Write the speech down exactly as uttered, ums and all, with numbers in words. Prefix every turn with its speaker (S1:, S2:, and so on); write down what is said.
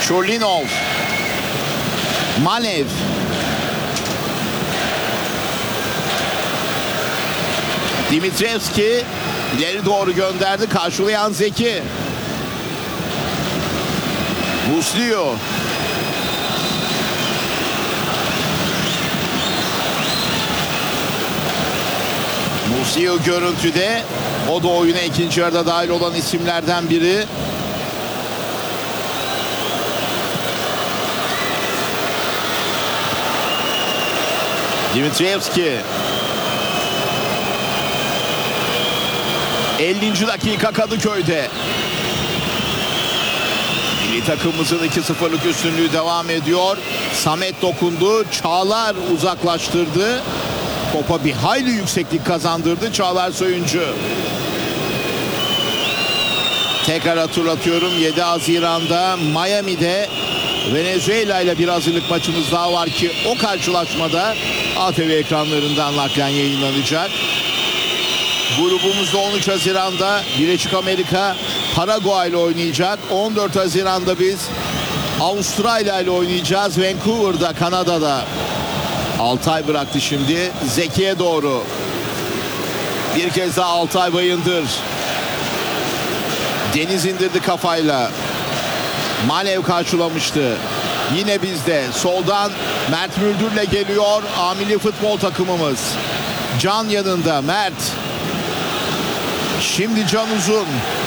S1: Churlinov. Malev. Dimitrievski ileri doğru gönderdi. Karşılayan Zeki. Muslio. Muslio görüntüde. O da oyuna ikinci yarıda dahil olan isimlerden biri. Dimitrievski. ellinci dakika Kadıköy'de. Milli takımımızın iki sıfırlık üstünlüğü devam ediyor. Samet dokundu. Çağlar uzaklaştırdı. Topa bir hayli yükseklik kazandırdı Çağlar Söyüncü. Tekrar hatırlatıyorum, yedi Haziran'da Miami'de Venezuela ile bir hazırlık maçımız daha var ki o karşılaşmada A T V ekranlarından naklen yayınlanacak. Grubumuzda on üç Haziran'da Birleşik Amerika Paraguay ile oynayacak. on dört Haziran'da biz Avustralya ile oynayacağız. Vancouver'da, Kanada'da. Altay bıraktı şimdi. Zeki'ye doğru. Bir kez daha Altay Bayındır. Deniz indirdi kafayla. Malev karşılamıştı. Yine bizde. Soldan Mert Müldür'le geliyor A Milli Futbol takımımız. Can yanında Mert. Şimdi Can Uzun.